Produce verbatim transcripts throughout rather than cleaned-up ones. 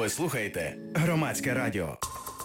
Ви слухаєте Громадське радіо.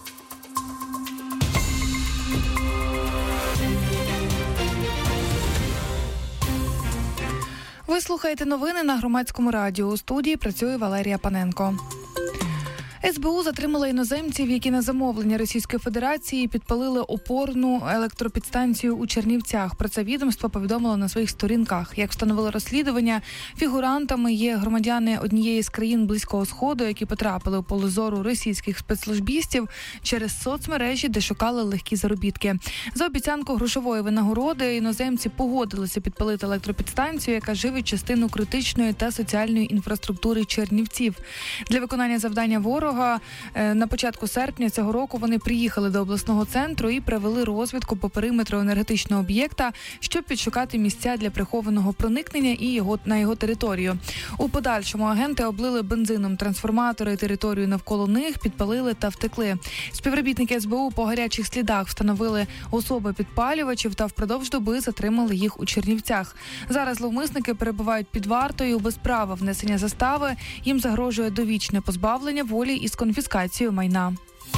Ви слухаєте новини на Громадському радіо. У студії працює Валерія Паненко. ес бе у затримала іноземців, які на замовлення Російської Федерації підпалили опорну електропідстанцію у Чернівцях. Про це відомство повідомило на своїх сторінках. Як встановило розслідування, фігурантами є громадяни однієї з країн Близького Сходу, які потрапили у поле зору російських спецслужбістів через соцмережі, де шукали легкі заробітки. За обіцянку грошової винагороди іноземці погодилися підпалити електропідстанцію, яка живить частину критичної та соціальної інфраструктури Чернівців. Для виконання завдання ворога на початку серпня цього року вони приїхали до обласного центру і провели розвідку по периметру енергетичного об'єкта, щоб підшукати місця для прихованого проникнення і його на його територію. У подальшому агенти облили бензином трансформатори, територію навколо них, підпалили та втекли. Співробітники ес бе у по гарячих слідах встановили особи підпалювачів та впродовж доби затримали їх у Чернівцях. Зараз зловмисники перебувають під вартою без права внесення застави. Їм загрожує довічне позбавлення волі із конфіскацією майна.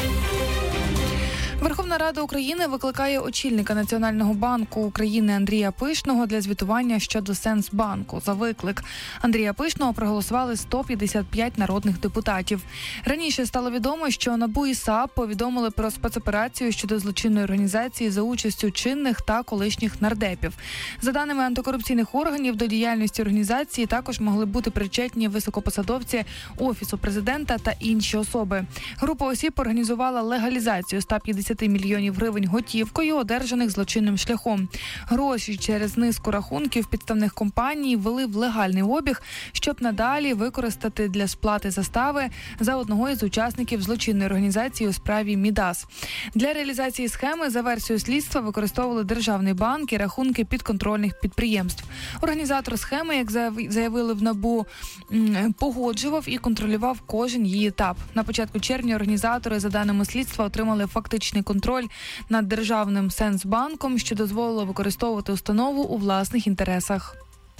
Верховна Рада України викликає очільника Національного банку України Андрія Пишного для звітування щодо Сенсбанку. За виклик Андрія Пишного проголосували сто п'ятдесят п'ять народних депутатів. Раніше стало відомо, що НАБУ і САП повідомили про спецоперацію щодо злочинної організації за участю чинних та колишніх нардепів. За даними антикорупційних органів, до діяльності організації також могли бути причетні високопосадовці Офісу президента та інші особи. Група осіб організувала легалізацію ста п'ятдесят мільйонів гривень готівкою, одержаних злочинним шляхом. Гроші через низку рахунків підставних компаній ввели в легальний обіг, щоб надалі використати для сплати застави за одного із учасників злочинної організації у справі Мідас. Для реалізації схеми за версією слідства використовували Державний банк і рахунки підконтрольних підприємств. Організатор схеми, як заявили в НАБУ, погоджував і контролював кожен її етап. На початку червня організатори, за даними слідства, отримали фактичний контроль над Державним Сенсбанком, що дозволило використовувати установу у власних інтересах.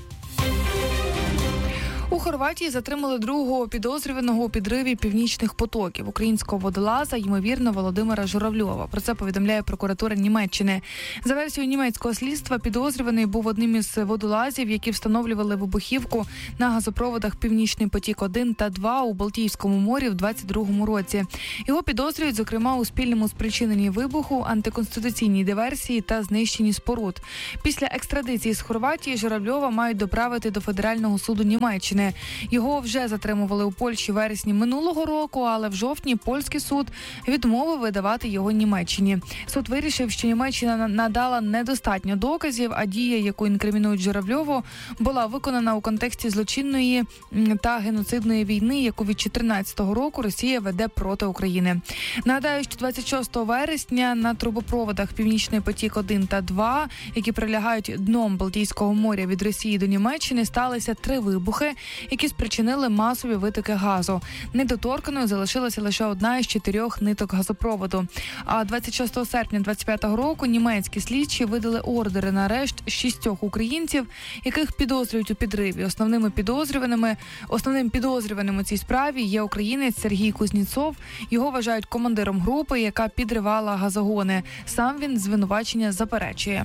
У Хорватії затримали другого підозрюваного у підриві північних потоків українського водолаза, ймовірно, Володимира Журавльова. Про це повідомляє прокуратура Німеччини. За версією німецького слідства, підозрюваний був одним із водолазів, які встановлювали вибухівку на газопроводах «Північний потік-один» та «два» у Балтійському морі в двадцять другому році. Його підозрюють, зокрема, у спільному спричиненні вибуху, антиконституційній диверсії та знищенні споруд. Після екстрадиції з Хорватії Журавльова мають доправити до Федерального суду Німеччини. Його вже затримували у Польщі в вересні минулого року, але в жовтні польський суд відмовив видавати його Німеччині. Суд вирішив, що Німеччина надала недостатньо доказів, а дія, яку інкримінують Журавльову, була виконана у контексті злочинної та геноцидної війни, яку від чотирнадцятого року Росія веде проти України. Нагадаю, що двадцять шостого вересня на трубопроводах «Північний потік-один» та «два», які прилягають дном Балтійського моря від Росії до Німеччини, сталися три вибухи, які спричинили масові витоки газу. Недоторканою залишилася лише одна із чотирьох ниток газопроводу. А двадцять шостого серпня двадцять п'ятого року німецькі слідчі видали ордери на арешт шістьох українців, яких підозрюють у підриві. Основними підозрюваними, основним підозрюваним у цій справі є українець Сергій Кузнєцов. Його вважають командиром групи, яка підривала газогони. Сам він звинувачення заперечує.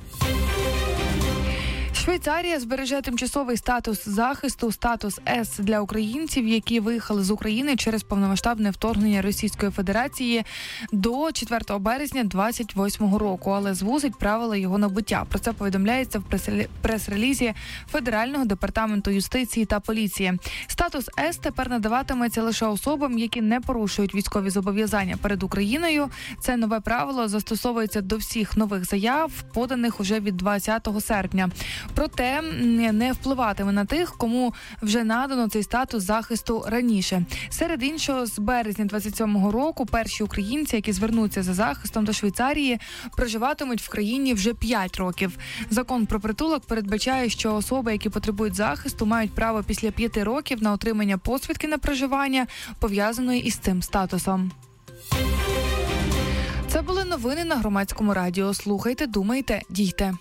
Швейцарія збереже тимчасовий статус захисту, статус С для українців, які виїхали з України через повномасштабне вторгнення Російської Федерації до четвертого березня двадцять восьмого року, але звузить правила його набуття. Про це повідомляється в прес-релізі Федерального департаменту юстиції та поліції. Статус С тепер надаватиметься лише особам, які не порушують військові зобов'язання перед Україною. Це нове правило застосовується до всіх нових заяв, поданих уже від двадцятого серпня. Проте не впливатиме на тих, кому вже надано цей статус захисту раніше. Серед іншого, з березня двадцять сьомого року перші українці, які звернуться за захистом до Швейцарії, проживатимуть в країні вже п'ять років. Закон про притулок передбачає, що особи, які потребують захисту, мають право після п'яти років на отримання посвідки на проживання, пов'язаної із цим статусом. Це були новини на Громадському радіо. Слухайте, думайте, дійте.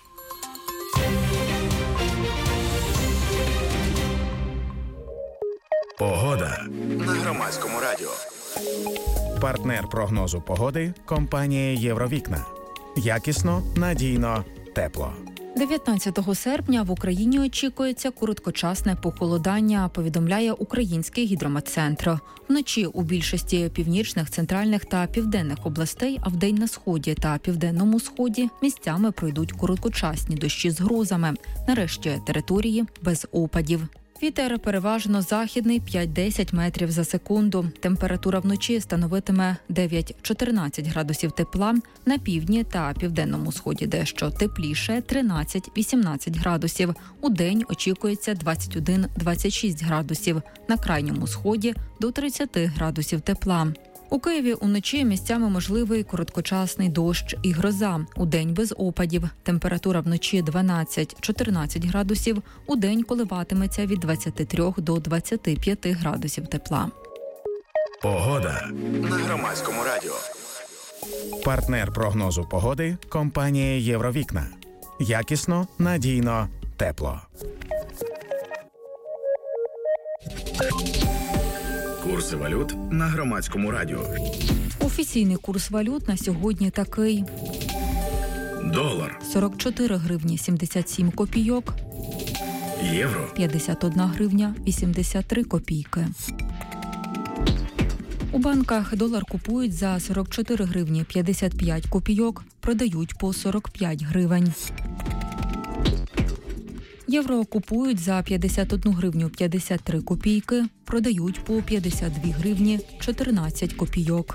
Погода на Громадському радіо. Партнер прогнозу погоди – компанія «Євровікна». Якісно, надійно, тепло. дев'ятнадцятого серпня в Україні очікується короткочасне похолодання, повідомляє Український гідрометцентр. Вночі у більшості північних, центральних та південних областей, а вдень на сході та південному сході місцями пройдуть короткочасні дощі з грозами. Нарешті території без опадів. Вітер переважно західний п'ять-десять метрів за секунду. Температура вночі становитиме дев'ять-чотирнадцять градусів тепла, на півдні та південному сході дещо тепліше тринадцять-вісімнадцять градусів. Удень очікується двадцять один - двадцять шість градусів, на крайньому сході до тридцять градусів тепла. У Києві уночі місцями можливий короткочасний дощ і гроза. Удень без опадів. Температура вночі дванадцять-чотирнадцять градусів. Удень коливатиметься від двадцяти трьох до двадцяти п'яти градусів тепла. Погода на Громадському радіо. Партнер прогнозу погоди – компанія «Євровікна». Якісно, надійно, тепло. Курси валют на Громадському радіо. Офіційний курс валют на сьогодні такий. Долар сорок чотири гривні сімдесят сім копійок. Євро п'ятдесят одна гривня вісімдесят три копійки. У банках долар купують за сорок чотири гривні п'ятдесят п'ять копійок, продають по сорок п'ять гривень. Євро купують за п'ятдесят одну гривню п'ятдесят три копійки, продають по п'ятдесят дві гривні чотирнадцять копійок.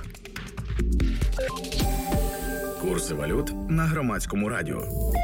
Курси валют на Громадському радіо.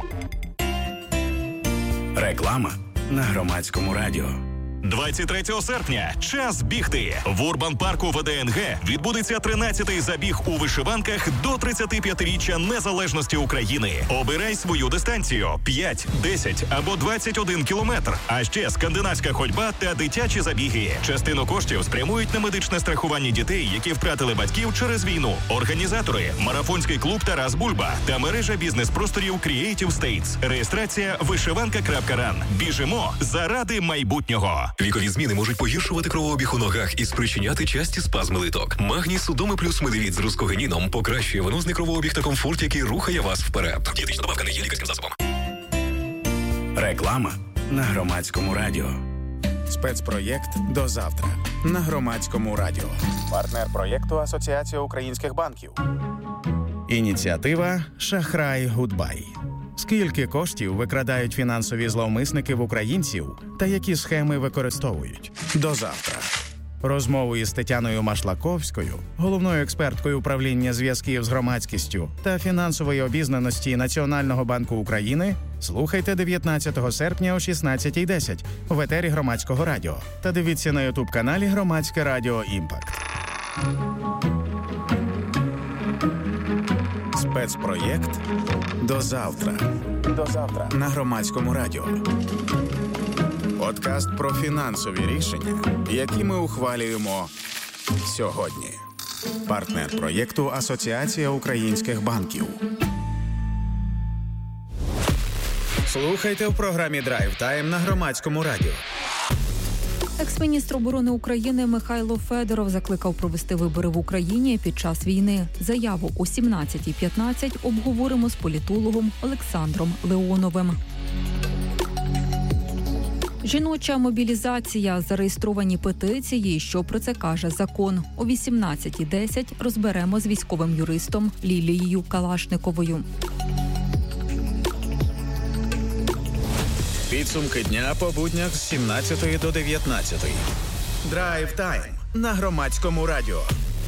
Реклама на Громадському радіо. двадцять третього серпня час бігти. В Урбан-парку ВДНГ відбудеться тринадцятий забіг у вишиванках до тридцятип'ятиріччя незалежності України. Обирай свою дистанцію – п'ять, десять або двадцять один кілометр. А ще скандинавська ходьба та дитячі забіги. Частину коштів спрямують на медичне страхування дітей, які втратили батьків через війну. Організатори – марафонський клуб «Тарас Бульба» та мережа бізнес-просторів Creative States. Реєстрація вишиванка крапка ран. Біжимо заради майбутнього. Вікові зміни можуть погіршувати кровообіг у ногах і спричиняти часті спазми литок. Магній Судоми плюс медивіт з рускогеніном покращує венозний кровообіг та комфорт, який рухає вас вперед. Дієтична добавка не є лікарським засобом. Реклама на Громадському радіо. Спецпроєкт «До завтра» на Громадському радіо. Партнер проєкту Асоціація українських банків. Ініціатива «Шахрай Гудбай». Скільки коштів викрадають фінансові зловмисники в українців та які схеми використовують? До завтра. Розмову із Тетяною Машлаковською, головною експерткою управління зв'язків з громадськістю та фінансової обізнаності Національного банку України, слухайте дев'ятнадцятого серпня о шістнадцятій десять в етері Громадського радіо та дивіться на ютуб-каналі Громадське радіо «Імпакт». Спецпроєкт «До завтра». До завтра на Громадському радіо. Подкаст про фінансові рішення, які ми ухвалюємо сьогодні. Партнер проєкту Асоціація українських банків. Слухайте в програмі «Драйв Тайм» на Громадському радіо. Екс-міністр оборони України Михайло Федоров закликав провести вибори в Україні під час війни. Заяву о сімнадцятій п'ятнадцять обговоримо з політологом Олександром Леоновим. Жіноча мобілізація. Зареєстровані петиції. Що про це каже закон? О вісімнадцятій десять розберемо з військовим юристом Лілією Калашниковою. Підсумки дня по буднях з сімнадцятої до дев'ятнадцятої. Драйв Тайм на Громадському радіо.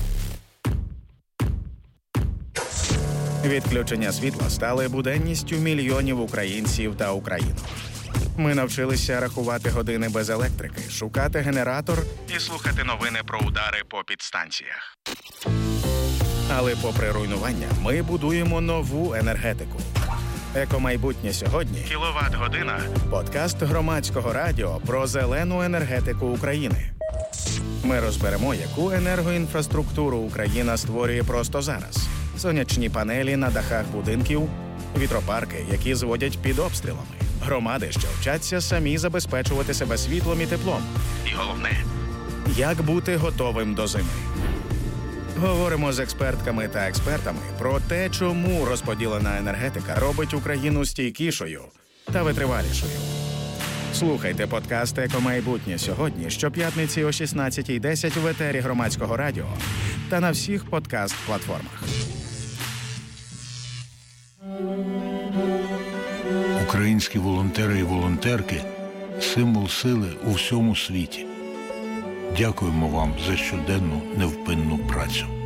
Відключення світла стали буденністю мільйонів українців та українок. Ми навчилися рахувати години без електрики, шукати генератор і слухати новини про удари по підстанціях. Але попри руйнування, ми будуємо нову енергетику. Екомайбутнє сьогодні. Кіловат-година. Подкаст Громадського радіо про зелену енергетику України. Ми розберемо, яку енергоінфраструктуру Україна створює просто зараз. Сонячні панелі на дахах будинків, вітропарки, які зводять під обстрілами. Громади, що вчаться самі забезпечувати себе світлом і теплом. І головне, Як бути готовим до зими. Говоримо з експертками та експертами про те, чому розподілена енергетика робить Україну стійкішою та витривалішою. Слухайте подкаст «Екомайбутнє» сьогодні, щоп'ятниці о шістнадцятій десять в етері Громадського радіо та на всіх подкаст-платформах. Українські волонтери і волонтерки – символ сили у всьому світі. Дякуємо вам за щоденну невпинну працю.